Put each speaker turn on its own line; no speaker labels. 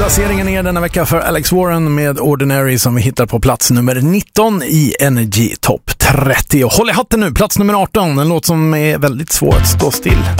Placeringen är denna vecka för Alex Warren med Ordinary som vi hittar på plats nummer 19 i Energy Top 30. Och håll i hatten nu, plats nummer 18, en låt som är väldigt svår att stå still.